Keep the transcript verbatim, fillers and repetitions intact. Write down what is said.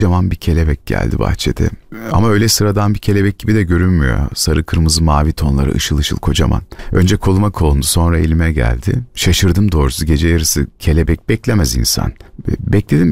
Kocaman bir kelebek geldi bahçede. Ama öyle sıradan bir kelebek gibi de görünmüyor. Sarı, kırmızı, mavi tonları ışıl ışıl kocaman. Önce koluma kondu, sonra elime geldi. Şaşırdım doğrusu, gece yarısı kelebek beklemez insan. Bekledim,